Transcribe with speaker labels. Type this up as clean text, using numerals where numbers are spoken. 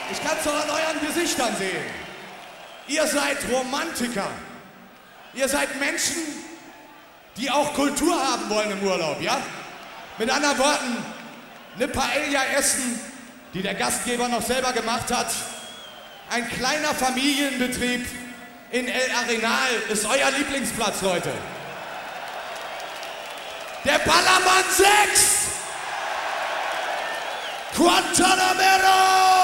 Speaker 1: Ich kann es doch an euren Gesichtern sehen. Ihr seid Romantiker. Ihr seid Menschen, die auch Kultur haben wollen im Urlaub, ja? Mit anderen Worten, eine Paella essen, die der Gastgeber noch selber gemacht hat. Ein kleiner Familienbetrieb in El Arenal ist euer Lieblingsplatz, Leute. Der Ballermann 6! Guantanamero!